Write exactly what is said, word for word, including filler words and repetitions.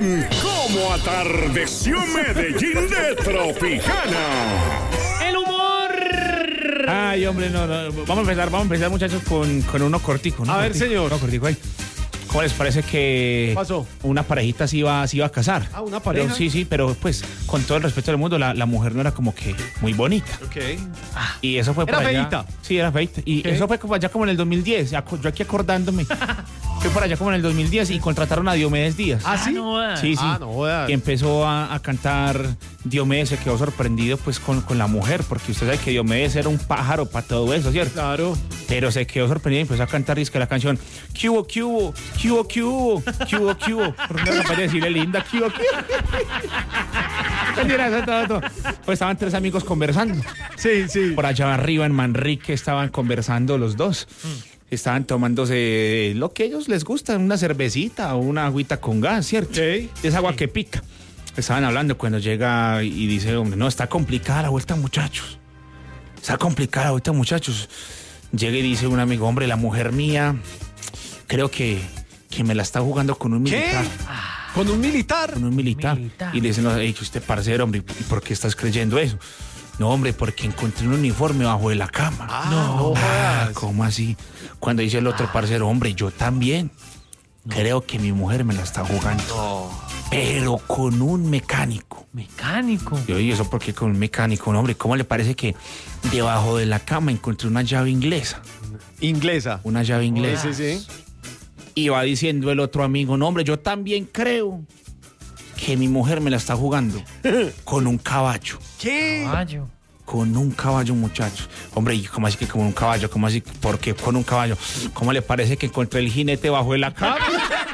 en Cómo atardeció Medellín de Tropicana. ¡El humor! Ay, hombre, no, no. Vamos a empezar, vamos a empezar, muchachos, con, con uno cortico, ¿no? A ver, cortico, señor. Uno cortico ahí. ¿Cómo les parece que pasó? Una parejita se iba, se iba a casar? Ah, ¿una pareja? Pero, sí, sí, pero pues, con todo el respeto del mundo, la, la mujer no era como que muy bonita. Ok. Y eso fue por ¿Era allá. feíta? Sí, era feita. Y ¿Qué? eso fue como allá como en el dos mil diez. Aco- Yo aquí acordándome. Fue por allá como en el dos mil diez y contrataron a Diomedes Díaz. ¿Ah, sí? Sí, sí. Ah, no jodas. Y empezó a, a cantar. Diomedes se quedó sorprendido pues con, con la mujer, porque usted sabe que Diomedes era un pájaro para todo eso, ¿cierto? Claro. Pero se quedó sorprendido y empezó a cantar disque la canción ¿Qué hubo, qué hubo, qué hubo, qué hubo, qué hubo, qué hubo? Porque no puede decirle linda, ¿qué hubo, qué hubo? Mentira, eso todo, todo. Pues estaban tres amigos conversando. Sí, sí. Por allá arriba en Manrique estaban conversando los dos. Estaban tomándose lo que a ellos les gusta, una cervecita o una agüita con gas, ¿cierto? Ok. Es agua que pica. Estaban hablando cuando llega y dice, hombre, no, está complicada la vuelta, muchachos. Está complicada la vuelta, muchachos. Llega y dice un amigo, hombre, la mujer mía, creo que, que me la está jugando con un ¿Qué? militar. ¿Con un militar? Con un militar. Militar. Y le dicen, no, hey, usted parcero, hombre, ¿y por qué estás creyendo eso? No, hombre, porque encontré un uniforme bajo de la cama. Ah, no Ah, jodas. ¿cómo así? Cuando dice el otro parcero, hombre, yo también. Creo que mi mujer me la está jugando. Pero con un mecánico. Mecánico. Yo, ¿y eso por qué con un mecánico? No, hombre, ¿cómo le parece que debajo de la cama encontré una llave inglesa? Inglesa. Una llave inglesa. Sí, sí, sí. Y va diciendo el otro amigo, no, hombre, yo también creo que mi mujer me la está jugando con un caballo. ¿Qué? Caballo. Con un caballo, muchachos. Hombre, ¿y cómo así que con un caballo? ¿Cómo así? ¿Por qué con un caballo? ¿Cómo le parece que encontré el jinete bajo de la cama?